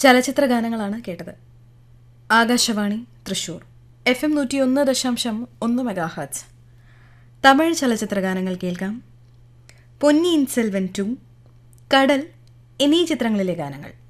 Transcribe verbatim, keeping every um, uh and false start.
ചലച്ചിത്ര ഗാനങ്ങളാണ് കേട്ടത്. ആകാശവാണി തൃശൂർ എഫ് എം നൂറ്റി ഒന്ന് ദശാംശം ഒന്ന് മെഗാഹർട്സ്. തമിഴ് ചലച്ചിത്ര ഗാനങ്ങൾ കേൾക്കാം. പൊന്നിയിൻ സെൽവൻ ടു, കടൽ എന്നീ ചിത്രങ്ങളിലെ ഗാനങ്ങൾ.